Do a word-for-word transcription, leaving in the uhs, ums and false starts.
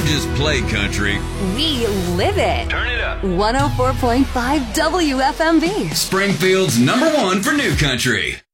don't just play country. We live it. Turn it up. one oh four point five W F M V. Springfield's number one for new country.